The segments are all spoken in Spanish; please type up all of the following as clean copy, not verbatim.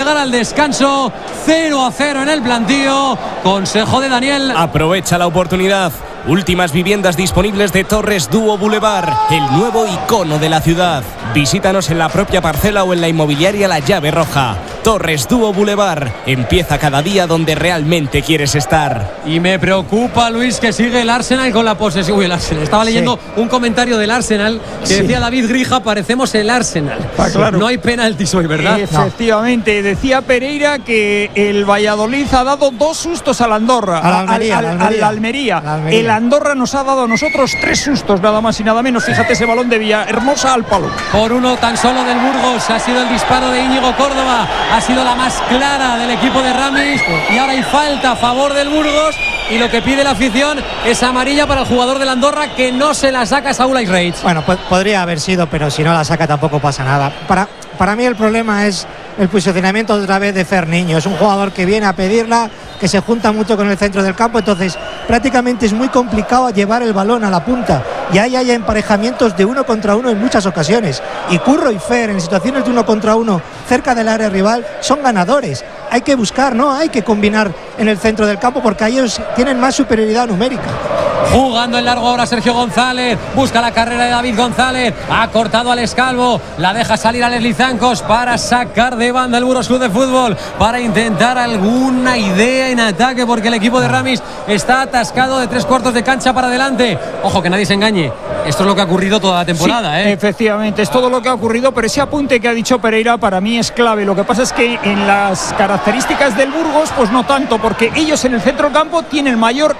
llegar al descanso. 0-0 en el plantío. Consejo de Daniel. Aprovecha la oportunidad. Últimas viviendas disponibles de Torres Dúo Boulevard, el nuevo icono de la ciudad. Visítanos en la propia parcela o en la inmobiliaria La Llave Roja. Torres Dúo Boulevard. Empieza cada día donde realmente quieres estar. Y me preocupa, Luis, que sigue el Arsenal con la posesión. Uy, el Arsenal. Estaba leyendo un comentario del Arsenal que decía David Grija, parecemos el Arsenal. Claro. No hay penaltis hoy, ¿verdad? Efectivamente, decía Pereira que el Valladolid ha dado 2 sustos a la Andorra, a la Almería. El Andorra nos ha dado a nosotros 3 sustos, nada más y nada menos. Fíjate ese balón de Villahermosa al palo. Por uno tan solo del Burgos. Ha sido el disparo de Íñigo Córdoba. Ha sido la más clara del equipo de Ramis. Y ahora hay falta a favor del Burgos. Y lo que pide la afición es amarilla para el jugador de la Andorra, que no se la saca Saúl Aizreich. Bueno, podría haber sido, pero si no la saca tampoco pasa nada. Para mí el problema es el posicionamiento otra vez de Fer Niño. Es un jugador que viene a pedirla, que se junta mucho con el centro del campo, entonces prácticamente es muy complicado llevar el balón a la punta. Y ahí hay emparejamientos de 1 contra 1 en muchas ocasiones. Y Curro y Fer en situaciones de 1 contra 1 cerca del área rival son ganadores. Hay que buscar, ¿no? Hay que combinar en el centro del campo porque ellos tienen más superioridad numérica. Jugando en largo ahora Sergio González. Busca la carrera de David González. Ha cortado al Escalvo. La deja salir a Leslie Zancos para sacar de banda el Burgos Club de Fútbol. Para intentar alguna idea en ataque porque el equipo de Ramis está atascado de 3/4 de cancha para adelante. Ojo, que nadie se engañe. Esto es lo que ha ocurrido toda la temporada, sí, efectivamente, es todo lo que ha ocurrido, pero ese apunte que ha dicho Pereira para mí es clave. Lo que pasa es que en las características del Burgos, pues no tanto, porque ellos en el centro del campo tienen mayor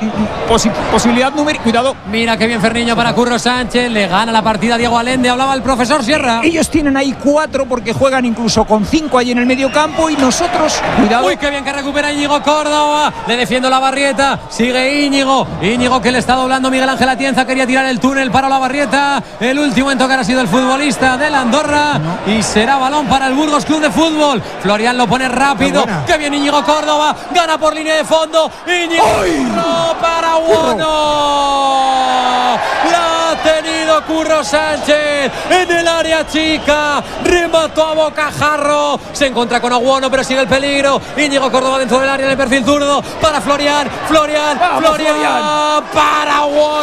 posibilidad numérica. Cuidado. Mira qué bien Ferniño para Curro Sánchez. Le gana la partida Diego Allende. Hablaba el profesor Sierra. Ellos tienen ahí 4 porque juegan incluso con 5 ahí en el medio campo y nosotros, cuidado. Uy, qué bien que recupera Íñigo Córdoba. Le defiendo la Barrieta. Sigue Íñigo. Íñigo que le está doblando Miguel Ángel Atienza. Quería tirar el túnel para la Barrieta. El último en tocar ha sido el futbolista de la Andorra. Y será balón para el Burgos Club de Fútbol. Florian lo pone rápido. Qué bien Íñigo Córdoba. Gana por línea de fondo. Íñigo para Wono. La ha tenido Curro Sánchez en el área chica. Remató a bocajarro. Se encuentra con Aguono, pero sigue el peligro. Íñigo Córdoba dentro del área en el perfil zurdo. Para Florian. Florian para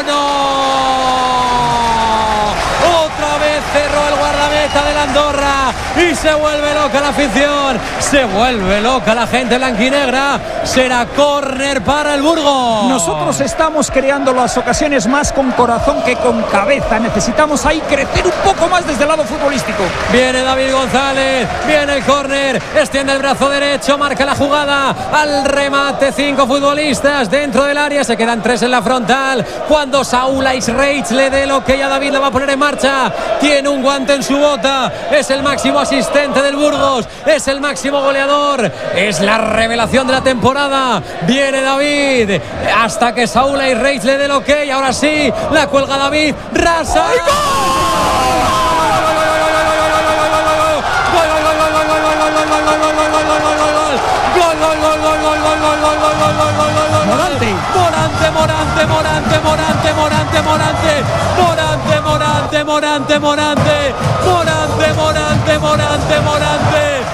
Wono. Otra vez cerró el guardameta de la Andorra y se vuelve loca la afición, se vuelve loca la gente blanquinegra. Será córner para el Burgos. Nosotros estamos creando las ocasiones más con corazón que con cabeza. Necesitamos ahí crecer un poco más desde el lado futbolístico. Viene David González, viene el córner, extiende el brazo derecho, marca la jugada, al remate 5 futbolistas dentro del área, se quedan 3 en la frontal. Cuando Saúl Aizreich le dé lo que ya David la va a poner en marcha, tiene un guante en su bota, es el máximo asistente del Burgos, es el máximo goleador, es la revelación de la temporada. Viene David hasta que Saúl Aizreich le dé lo que, y ahora sí, la cuelga David, rasa. Morante.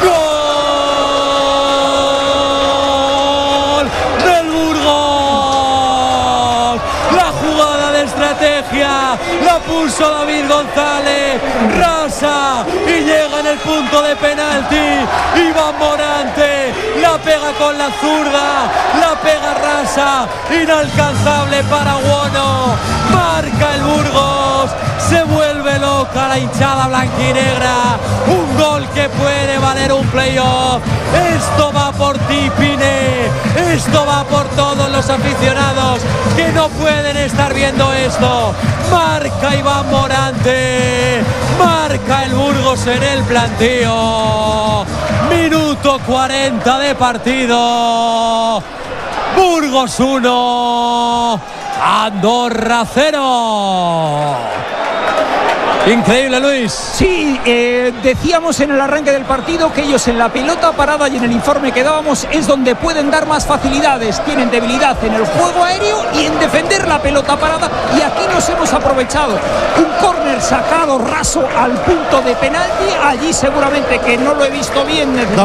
Gol del Burgos. La jugada de estrategia la puso David González. Rasa y llega en el punto de penalti. Iván Morante la pega con la zurda, la pega rasa, inalcanzable para Wono. Marca el Burgos, se vuelve loca la hinchada blanquinegra. Un gol que puede valer un playoff. Esto va por ti, Pine. Esto va por todos los aficionados que no pueden estar viendo esto. Marca Iván Morante. Marca el Burgos en el plantío. Minuto 40 de partido. Burgos 1, Andorra 0. Increíble, Luis. Sí, decíamos en el arranque del partido que ellos en la pelota parada y en el informe que dábamos es donde pueden dar más facilidades. Tienen debilidad en el juego aéreo y en defender la pelota parada, y aquí nos hemos aprovechado. Un córner sacado raso al punto de penalti, allí seguramente que no lo he visto bien.